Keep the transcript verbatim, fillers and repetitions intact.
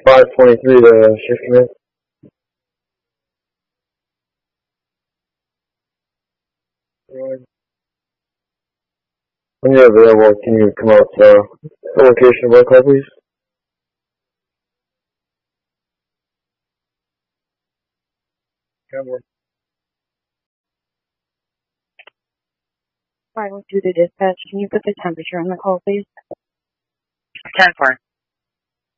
five twenty-three to shift command. When you're available, can you come out to the location of our call, please? Alright, let's do the dispatch. Can you put the temperature on the call, please? ten four.